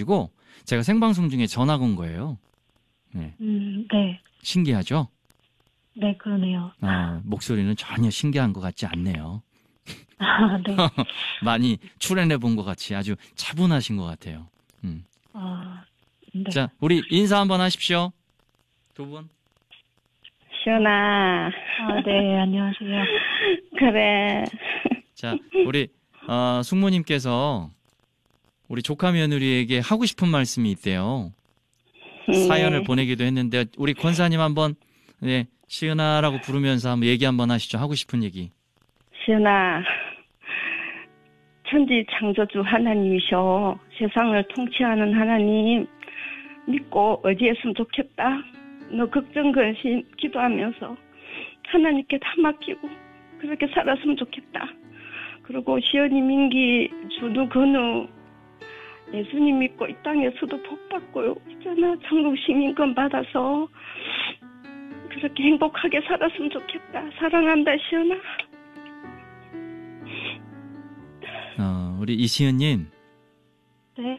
주셔가지고 제가 생방송 중에 전화 건 거예요. 네. 네. 신기하죠? 네, 그러네요. 목소리는 전혀 신기한 것 같지 않네요. 네. 많이 출연해 본 것 같이 아주 차분하신 것 같아요. 네. 자, 우리 인사 한번 하십시오. 두 분. 시연아. 네, 안녕하세요. 그래. 자, 우리 숙모님께서 우리 조카 며느리에게 하고 싶은 말씀이 있대요. 사연을 보내기도 했는데 우리 권사님 한번 네, 시은아라고 부르면서 한번 얘기 한번 하시죠. 하고 싶은 얘기. 시연아. 천지 창조주 하나님이셔. 세상을 통치하는 하나님 믿고 의지했으면 좋겠다. 너 걱정 근심 기도하면서 하나님께 다 맡기고 그렇게 살았으면 좋겠다. 그리고 시연이 민기 준우 건우 예수님 믿고 이 땅에서도 복 받고 있잖아. 천국 시민권 받아서 그렇게 행복하게 살았으면 좋겠다. 사랑한다 시연아. 우리 이시은님. 네.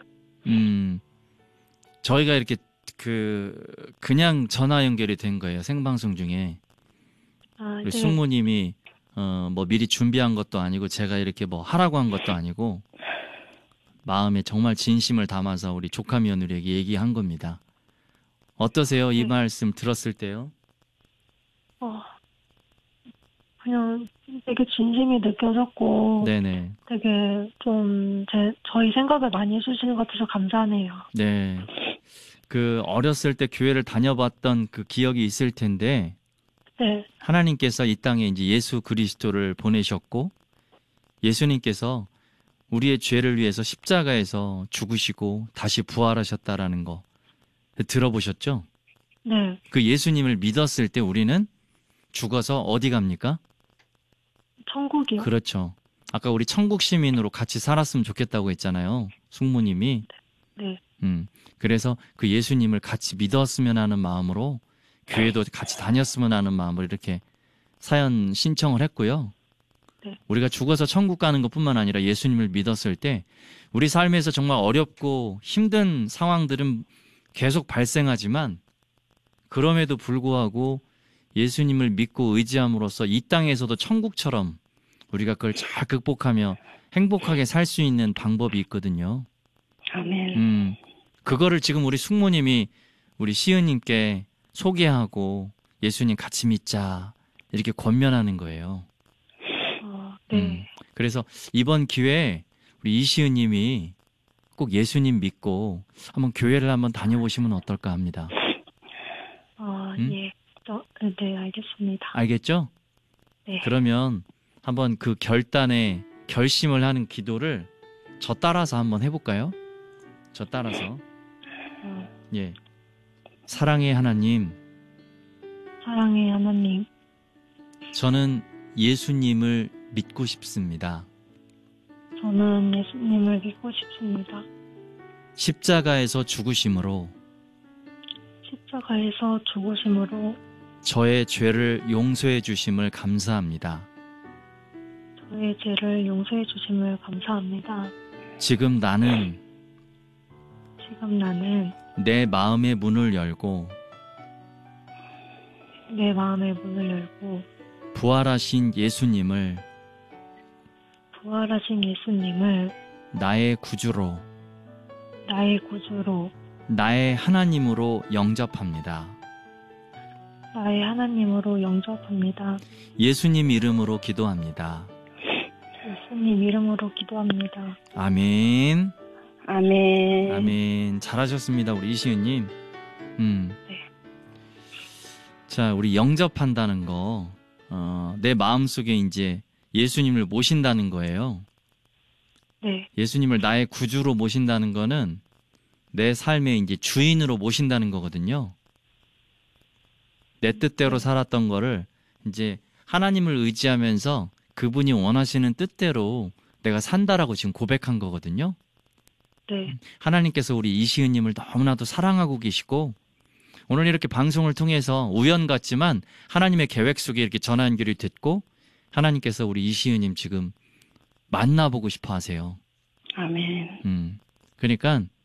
저희가 이렇게 그냥 전화 연결이 된 거예요. 생방송 중에. 우리 네. 숙모님이 뭐 미리 준비한 것도 아니고 제가 이렇게 뭐 하라고 한 것도 아니고 마음에 정말 진심을 담아서 우리 조카 며느리에게 얘기한 겁니다. 어떠세요? 이 말씀 들었을 때요? 그냥 되게 진심이 느껴졌고 네네. 되게 좀 저희 생각을 많이 해주시는 것 같아서 감사하네요. 네. 그 어렸을 때 교회를 다녀봤던 그 기억이 있을 텐데 네. 하나님께서 이 땅에 이제 예수 그리스도를 보내셨고 예수님께서 우리의 죄를 위해서 십자가에서 죽으시고 다시 부활하셨다라는 거 들어보셨죠? 네. 그 예수님을 믿었을 때 우리는 죽어서 어디 갑니까? 천국이요? 그렇죠. 아까 우리 천국 시민으로 같이 살았으면 좋겠다고 했잖아요. 숙모님이. 네. 그래서 그 예수님을 같이 믿었으면 하는 마음으로 교회도 같이 다녔으면 하는 마음으로 이렇게 사연 신청을 했고요. 네. 우리가 죽어서 천국 가는 것뿐만 아니라 예수님을 믿었을 때 우리 삶에서 정말 어렵고 힘든 상황들은 계속 발생하지만 그럼에도 불구하고 예수님을 믿고 의지함으로써 이 땅에서도 천국처럼 우리가 그걸 잘 극복하며 행복하게 살 수 있는 방법이 있거든요. 아멘. 그거를 지금 우리 숙모님이 우리 시은님께 소개하고 예수님 같이 믿자 이렇게 권면하는 거예요. 네. 그래서 이번 기회에 우리 이시은님이 꼭 예수님 믿고 한번 교회를 한번 다녀보시면 어떨까 합니다. 예. 네, 알겠습니다. 알겠죠? 네. 그러면 한번 그 결심을 하는 기도를 저 따라서 한번 해볼까요? 저 따라서. 예. 사랑의 하나님. 사랑의 하나님. 저는 예수님을 믿고 싶습니다. 저는 예수님을 믿고 싶습니다. 십자가에서 죽으심으로 저의 죄를 용서해 주심을 감사합니다. 저의 죄를 용서해 주심을 감사합니다. 지금 나는 내 마음의 문을 열고 부활하신 예수님을 나의 구주로 나의 하나님으로 영접합니다. 예수님 이름으로 기도합니다. 아멘. 아멘. 아멘. 잘하셨습니다, 우리 이시은님. 네. 자, 우리 영접한다는 거, 내 마음속에 이제 예수님을 모신다는 거예요. 네. 예수님을 나의 구주로 모신다는 거는 내 삶의 이제 주인으로 모신다는 거거든요. 내 뜻대로 살았던 거를 이제 하나님을 의지하면서 그분이 원하시는 뜻대로 내가 산다라고 지금 고백한 거거든요. 네. 하나님께서 우리 이시은님을 너무나도 사랑하고 계시고 오늘 이렇게 방송을 통해서 우연 같지만 하나님의 계획 속에 이렇게 전화 연결이 됐고 하나님께서 우리 이시은님 지금 만나보고 싶어 하세요. 아멘. 그러니까